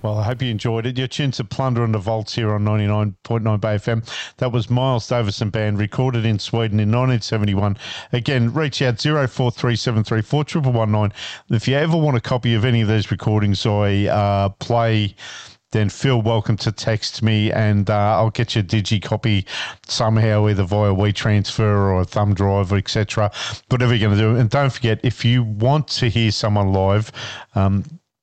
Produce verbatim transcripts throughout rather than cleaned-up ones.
Well, I hope you enjoyed it. You're tuned to Plunder and the Vaults here on ninety-nine point nine Bay F M. That was Miles Davis and Band, recorded in Sweden in nineteen seventy-one. Again, reach out zero four three seven three four one one one nine. If you ever want a copy of any of these recordings I uh, play, then feel welcome to text me and uh, I'll get you a digi copy somehow, either via WeTransfer or a thumb drive, et cetera. Whatever you're going to do. And don't forget, if you want to hear someone live, um,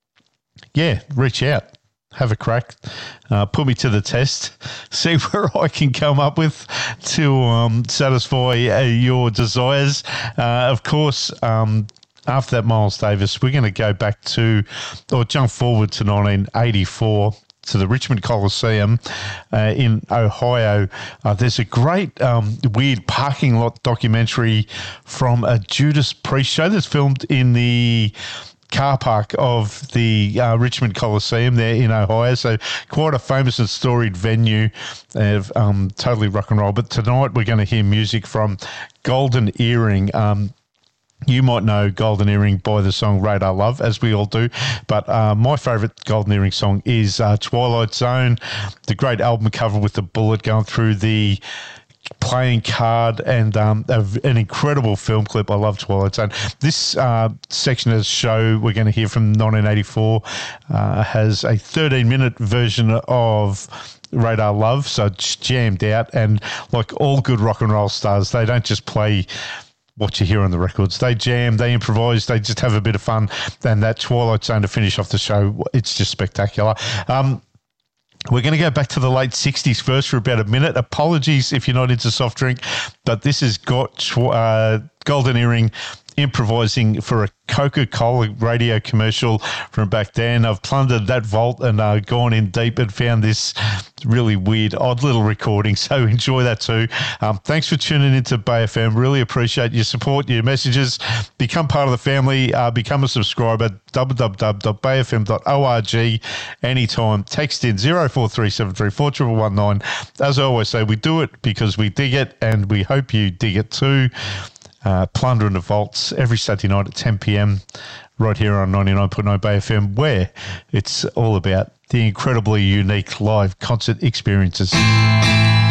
yeah, reach out. Have a crack, uh, put me to the test, see where I can come up with to um, satisfy uh, your desires. Uh, of course, um, after that Miles Davis, we're going to go back to, or jump forward to nineteen eighty-four, to the Richmond Coliseum uh, in Ohio. Uh, there's a great um, weird parking lot documentary from a Judas Priest show that's filmed in the car park of the uh, Richmond Coliseum there in Ohio. So quite a famous and storied venue of um, totally rock and roll. But tonight we're going to hear music from Golden Earring. Um, You might know Golden Earring by the song Radar Love, as we all do. But uh, my favourite Golden Earring song is uh, Twilight Zone, the great album cover with the bullet going through the playing card, and um, a, an incredible film clip. I love Twilight Zone. This uh, section of the show we're going to hear from nineteen eighty-four uh, has a thirteen-minute version of Radar Love, so it's jammed out. And like all good rock and roll stars, they don't just play what you hear on the records. They jam, they improvise, they just have a bit of fun. And that Twilight Zone to finish off the show, it's just spectacular. Um, we're going to go back to the late sixties first for about a minute. Apologies if you're not into soft drink, but this has got uh, Golden Earring improvising for a Coca-Cola radio commercial from back then. I've plundered that vault and uh, gone in deep and found this really weird, odd little recording. So enjoy that too. Um, thanks for tuning into Bay F M. Really appreciate your support, your messages. Become part of the family. Uh, become a subscriber. w w w dot bay f m dot org. Anytime. Text in zero four three seven three four one one nine. As I always say, we do it because we dig it, and we hope you dig it too. Uh, Plunder in the Vaults every Saturday night at ten p.m. right here on ninety-nine point nine Bay F M, where it's all about the incredibly unique live concert experiences.